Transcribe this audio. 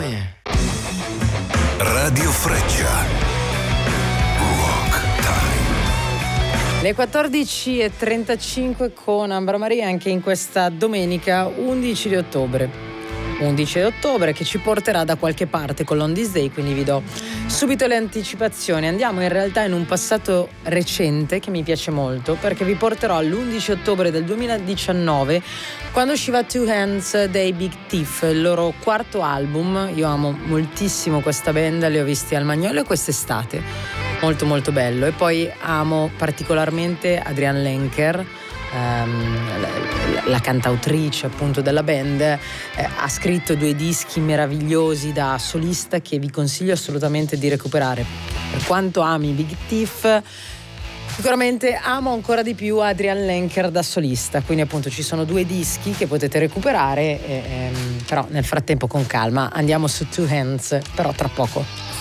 yeah. Radio Freccia. Rock Time. Le 14:35 con Ambra Maria anche in questa domenica 11 di ottobre. 11 ottobre che ci porterà da qualche parte con l'On This Day, quindi vi do subito le anticipazioni. Andiamo in realtà in un passato recente che mi piace molto, perché vi porterò all'11 ottobre del 2019, quando usciva Two Hands dei Big Thief, il loro quarto album. Io amo moltissimo questa band, li ho visti al Magnolo quest'estate, molto molto bello. E poi amo particolarmente Adrienne Lenker, la cantautrice appunto della band. Ha scritto 2 dischi meravigliosi da solista che vi consiglio assolutamente di recuperare. Per quanto ami Big Thief, sicuramente amo ancora di più Adrienne Lenker da solista, quindi appunto ci sono 2 dischi che potete recuperare, però nel frattempo con calma andiamo su Two Hands, però tra poco.